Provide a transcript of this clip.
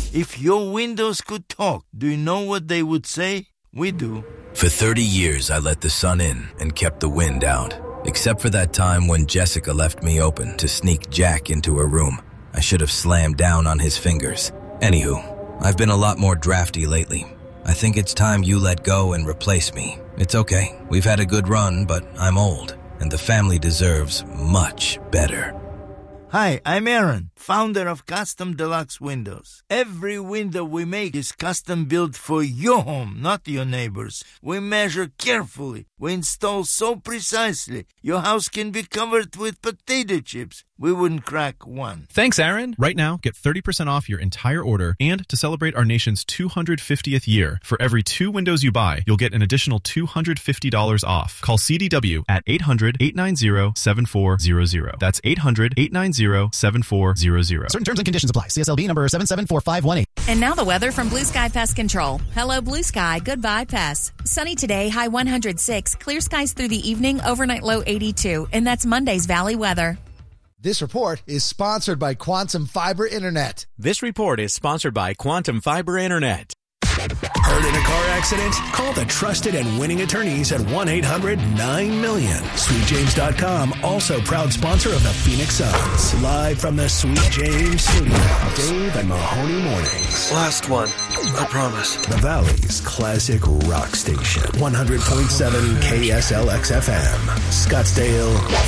If your windows could talk, do you know what they would say? We do. For 30 years, I let the sun in and kept the wind out. Except for that time when Jessica left me open to sneak Jack into her room. I should have slammed down on his fingers. Anywho, I've been a lot more drafty lately. I think it's time you let go and replace me. It's okay. We've had a good run, but I'm old, and the family deserves much better. Hi, I'm Aaron, founder of Custom Deluxe Windows. Every window we make is custom built for your home, not your neighbor's. We measure carefully. We install so precisely, your house can be covered with potato chips. We wouldn't crack one. Thanks, Aaron. Right now, get 30% off your entire order. And to celebrate our nation's 250th year, for every 2 windows you buy, you'll get an additional $250 off. Call CDW at 800-890-7400. That's 800-890-7400. Certain terms and conditions apply. CSLB number 774518. And now the weather from Blue Sky Pest Control. Hello, Blue Sky. Goodbye, pests. Sunny today, high 106. Clear skies through the evening, overnight low 82. And that's Monday's Valley weather. This report is sponsored by Quantum Fiber Internet. This report is sponsored by Quantum Fiber Internet. Hurt in a car accident? Call the trusted and winning attorneys at 1-800-9-MILLION. SweetJames.com, also proud sponsor of the Phoenix Suns. Live from the Sweet James studio, Dave and Mahoney Mornings. Last one, I promise. The Valley's classic rock station. 100.7 KSLX-FM. Scottsdale,